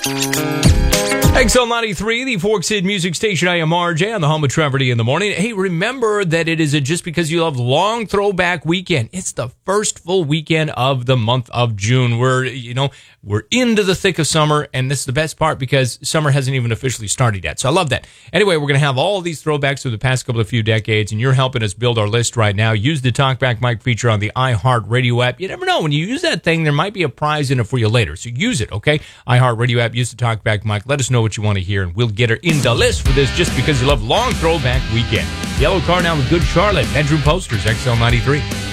XL93, the Forks Hid Music Station. I am RJ on the home of Trevor D in the morning. Hey, remember that it is a Just Because You Love long throwback weekend. It's the first full weekend of the month of June. We're into the thick of summer, and this is the best part because summer hasn't even officially started yet. So I love that. Anyway, we're going to have all of these throwbacks of the past couple of few decades, and you're helping us build our list right now. Use the Talkback Mike feature on the iHeartRadio app. You never know. When you use that thing, there might be a prize in it for you later. So use it, okay? iHeartRadio app, use the Talkback Mike. Let us know what you want to hear, and we'll get her in the list for this Just Because You Love long throwback weekend. Yellow car now with Good Charlotte. Bedroom posters, XL93.